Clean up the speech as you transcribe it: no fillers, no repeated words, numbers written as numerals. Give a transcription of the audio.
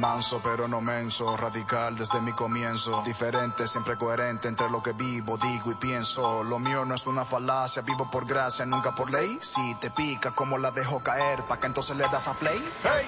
Manso pero no menso, radical desde mi comienzo. Diferente, siempre coherente entre lo que vivo, digo y pienso. Lo mío no es una falacia, vivo por gracia, nunca por ley. Si te pica, como la dejo caer, pa' que entonces le das a play. Hey.